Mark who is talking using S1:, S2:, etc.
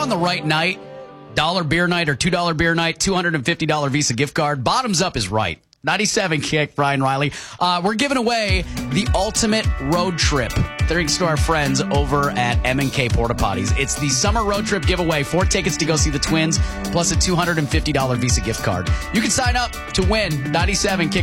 S1: on the right night, $1 beer night or $2 beer night, $250 Visa gift card. Bottoms up is right. 97 Kick, Brian Riley. We're giving away the ultimate road trip, thanks to our friends over at M&K Porta Potties. It's the summer road trip giveaway. 4 tickets to go see the Twins, plus a $250 Visa gift card. You can sign up to win 97 Kick